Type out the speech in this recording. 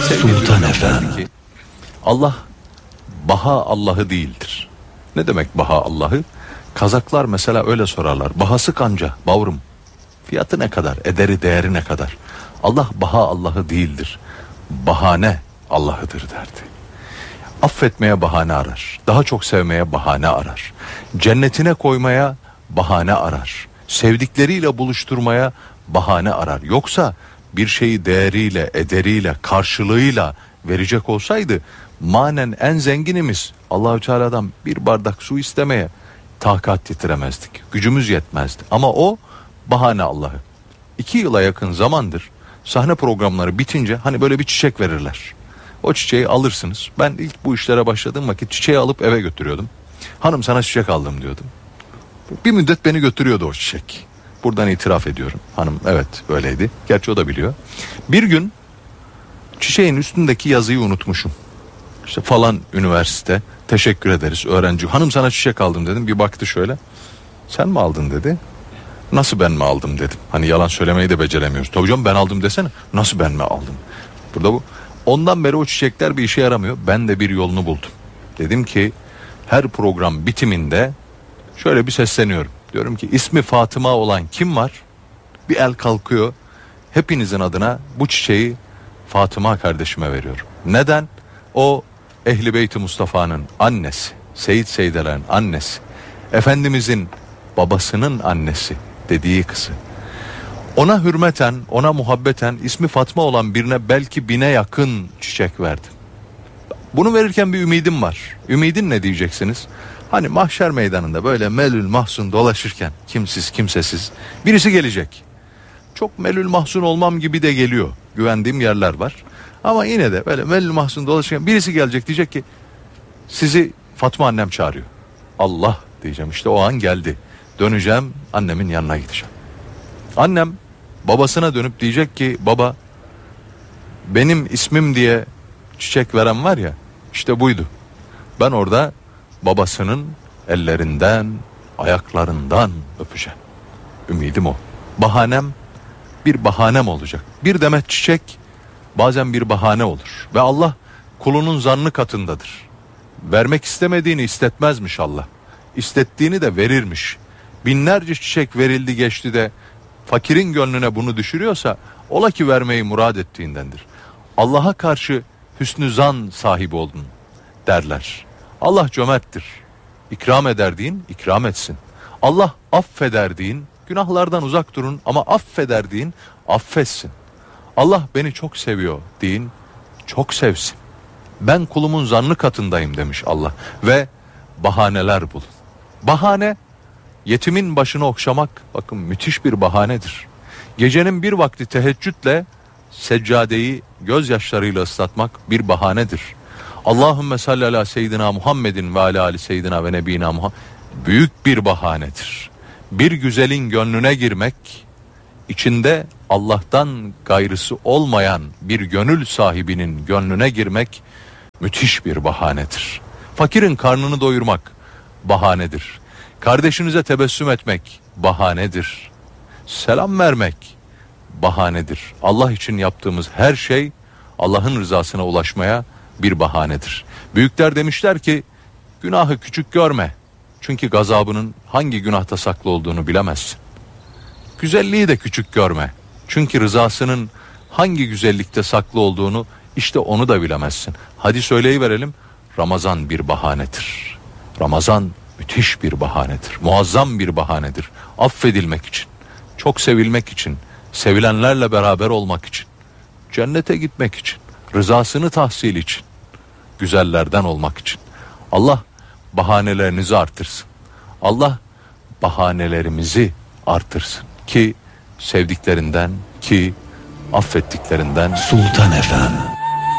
Sultan Efendi. Allah baha Allah'ı değildir. Ne demek baha Allah'ı? Kazaklar mesela öyle sorarlar. Bahası kanca, bavrum. Fiyatı ne kadar? Ederi değeri ne kadar? Allah baha Allah'ı değildir. Bahane Allah'ıdır derdi. Affetmeye bahane arar. Daha çok sevmeye bahane arar. Cennetine koymaya bahane arar. Sevdikleriyle buluşturmaya bahane arar. Yoksa bir şeyi değeriyle, ederiyle, karşılığıyla verecek olsaydı manen en zenginimiz Allahü Teala'dan bir bardak su istemeye takat yetiremezdik. Gücümüz yetmezdi. Ama o bahane Allah'ı. 2 yıla yakın zamandır sahne programları bitince hani böyle bir çiçek verirler. O çiçeği alırsınız. Ben ilk bu işlere başladığım vakit çiçeği alıp eve götürüyordum. Hanım sana çiçek aldım diyordum. Bir müddet beni götürüyordu o çiçek. Buradan itiraf ediyorum. Hanım evet böyleydi. Gerçi o da biliyor. Bir gün çiçeğin üstündeki yazıyı unutmuşum. İşte falan üniversite, teşekkür ederiz öğrenci. Hanım sana çiçek aldım dedim. Bir baktı şöyle. Sen mi aldın dedi. Nasıl ben mi aldım dedim. Hani yalan söylemeyi de beceremiyoruz. Tabii canım ben aldım desene. Nasıl ben mi aldım? Burada bu. Ondan beri o çiçekler bir işe yaramıyor. Ben de bir yolunu buldum. Dedim ki her program bitiminde şöyle bir sesleniyorum. Diyorum ki ismi Fatıma olan kim var? Bir el kalkıyor. Hepinizin adına bu çiçeği Fatıma kardeşime veriyorum. Neden? O Ehl-i Beyt-i Mustafa'nın annesi. Seyyid Seyyidelerin annesi. Efendimizin babasının annesi dediği kızı. Ona hürmeten, ona muhabbeten ismi Fatma olan birine belki 1000'e yakın çiçek verdim. Bunu verirken bir ümidim var. Ümidin ne diyeceksiniz? Hani mahşer meydanında böyle melül mahzun dolaşırken kimsiz kimsesiz birisi gelecek. Çok melül mahzun olmam gibi de geliyor. Güvendiğim yerler var. Ama yine de böyle melül mahzun dolaşırken birisi gelecek diyecek ki sizi Fatma annem çağırıyor. Allah diyeceğim işte o an geldi. Döneceğim annemin yanına gideceğim. Annem babasına dönüp diyecek ki baba benim ismim diye çiçek veren var ya işte buydu. Ben orada babasının ellerinden ayaklarından öpeceğim. Ümidim o. Bahanem bir bahanem olacak. Bir demet çiçek bazen bir bahane olur. Ve Allah kulunun zannı katındadır. Vermek istemediğini istetmezmiş Allah. İstettiğini de verirmiş. Binlerce çiçek verildi geçti de fakirin gönlüne bunu düşürüyorsa ola ki vermeyi murad ettiğindendir. Allah'a karşı hüsnü zan sahibi oldun derler. Allah cömerttir. İkram eder deyin, ikram etsin. Allah affeder deyin, günahlardan uzak durun ama affeder deyin, affetsin. Allah beni çok seviyor deyin, çok sevsin. Ben kulumun zannı katındayım demiş Allah ve bahaneler bulun. Bahane, yetimin başını okşamak bakın müthiş bir bahanedir. Gecenin bir vakti teheccüdle seccadeyi gözyaşlarıyla ıslatmak bir bahanedir. Allahümme salli ala seyyidina Muhammedin ve ala ali seyyidina ve nebina Muhammed büyük bir bahanedir. Bir güzelin gönlüne girmek, içinde Allah'tan gayrısı olmayan bir gönül sahibinin gönlüne girmek müthiş bir bahanedir. Fakirin karnını doyurmak bahanedir. Kardeşinize tebessüm etmek bahanedir. Selam vermek bahanedir. Allah için yaptığımız her şey Allah'ın rızasına ulaşmaya bir bahanedir. Büyükler demişler ki günahı küçük görme. Çünkü gazabının hangi günahta saklı olduğunu bilemezsin. Güzelliği de küçük görme. Çünkü rızasının hangi güzellikte saklı olduğunu işte onu da bilemezsin. Hadi söyleyiverelim. Ramazan bir bahanedir. Ramazan müthiş bir bahanedir. Muazzam bir bahanedir. Affedilmek için, çok sevilmek için, sevilenlerle beraber olmak için, cennete gitmek için, rızasını tahsil için, güzellerden olmak için. Allah bahanelerinizi artırsın. Allah bahanelerimizi artırsın ki sevdiklerinden, ki affettiklerinden Sultan Efendi.